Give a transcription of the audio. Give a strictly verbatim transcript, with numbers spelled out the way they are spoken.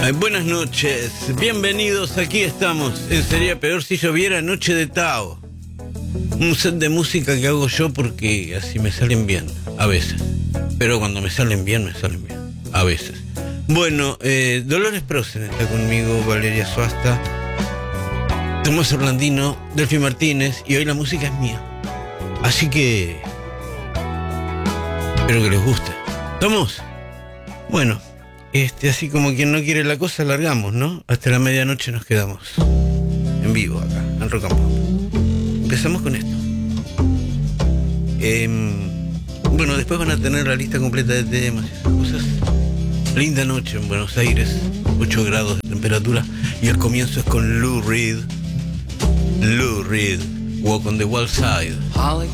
Ay, buenas noches, bienvenidos, aquí estamos. En Sería Peor si lloviera, Noche de Tao. Un set de música que hago yo porque así me salen bien, a veces. Pero cuando me salen bien, me salen bien, a veces. Bueno, eh, Dolores Prosen está conmigo, Valeria Suasta, Tomás Orlandino, Delphi Martínez, y hoy la música es mía. Así que espero que les guste. ¿Estamos? Bueno, este, así como quien no quiere la cosa, largamos, ¿no? Hasta la medianoche nos quedamos en vivo acá, en Rock and Pop. Empezamos con esto. Eh, bueno, después van a tener la lista completa de temas y esas cosas. Linda noche en Buenos Aires, ocho grados de temperatura, y el comienzo es con Lou Reed. Lou Reed, Walk on the Wild Side. Holly